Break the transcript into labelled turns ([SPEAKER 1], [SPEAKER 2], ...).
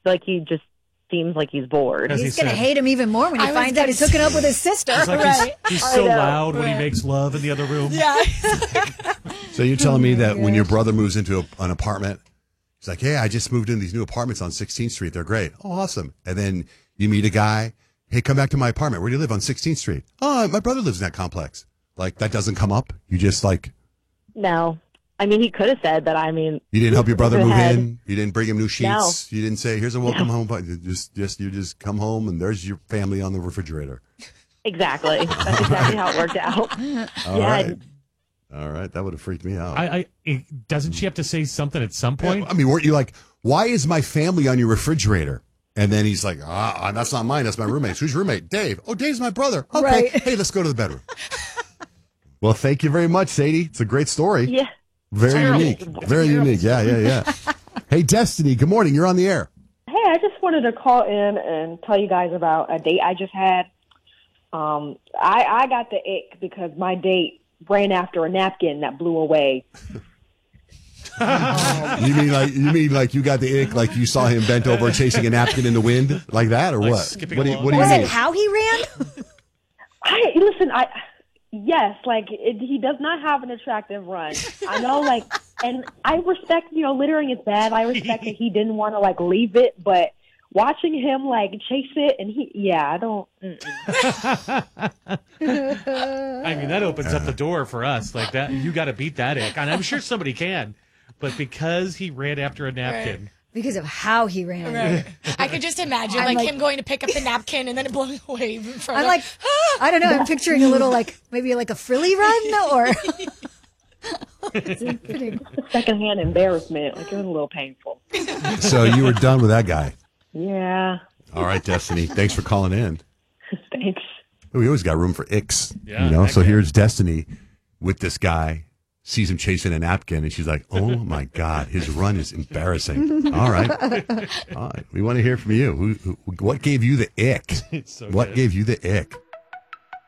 [SPEAKER 1] like he just seems like he's bored.
[SPEAKER 2] He's going to hate him even more when he finds out he's hooking up with his sister.
[SPEAKER 3] It's like he's so loud when he makes love in the other room.
[SPEAKER 4] Yeah.
[SPEAKER 5] So you're telling me that when your brother moves into an apartment, he's like, hey, I just moved in these new apartments on 16th Street. They're great. Oh, awesome. And then you meet a guy. Hey, come back to my apartment. Where do you live? On 16th Street. Oh, my brother lives in that complex. Like, that doesn't come up? You just like...
[SPEAKER 1] No. I mean, he could have said that. I mean...
[SPEAKER 5] You didn't help your brother move in? You didn't bring him new sheets?
[SPEAKER 1] No.
[SPEAKER 5] You didn't say, here's a welcome home. You just come home and there's your family on the refrigerator.
[SPEAKER 1] Exactly. That's exactly how it worked out.
[SPEAKER 5] All right. That would have freaked me out.
[SPEAKER 3] Doesn't she have to say something at some point?
[SPEAKER 5] I mean, weren't you like, why is my family on your refrigerator? And then he's like, that's not mine. That's my roommate's. Who's your roommate? Dave. Oh, Dave's my brother. Okay.
[SPEAKER 2] Right.
[SPEAKER 5] Hey, let's go to the bedroom. Well, thank you very much, Sadie. It's a great story.
[SPEAKER 1] Yeah.
[SPEAKER 5] Very unique. Very unique. Yeah. Hey, Destiny, good morning. You're on the air.
[SPEAKER 6] Hey, I just wanted to call in and tell you guys about a date I just had. I got the ick because my date ran after a napkin that blew away.
[SPEAKER 5] You mean like you got the ick, like you saw him bent over chasing a napkin in the wind, like that, or like what? What do you
[SPEAKER 2] Was
[SPEAKER 5] mean?
[SPEAKER 2] it how he ran?
[SPEAKER 6] Yes, like he does not have an attractive run. I know, like, and I respect, littering is bad. I respect that he didn't want to like leave it, but watching him like chase it and I don't.
[SPEAKER 3] I mean, that opens up the door for us. Like that, you got to beat that ick, and I'm sure somebody can. But because he ran after a napkin.
[SPEAKER 4] Right.
[SPEAKER 2] Because of how he ran.
[SPEAKER 4] Right. I could just imagine him going to pick up the napkin and then it blowing away in front
[SPEAKER 2] I'm like, I don't know. I'm picturing a little maybe like a frilly run or.
[SPEAKER 6] Secondhand embarrassment. Like, it was a little painful.
[SPEAKER 5] So you were done with that guy.
[SPEAKER 6] Yeah.
[SPEAKER 5] All right, Destiny. Thanks for calling in.
[SPEAKER 6] Thanks.
[SPEAKER 5] We always got room for icks.
[SPEAKER 3] Yeah,
[SPEAKER 5] So here's Destiny with this guy. Sees him chasing a napkin, and she's like, oh, my God, his run is embarrassing. All right. We want to hear from you. What gave you the ick?
[SPEAKER 3] It's so
[SPEAKER 5] What
[SPEAKER 3] good.
[SPEAKER 5] gave you the ick?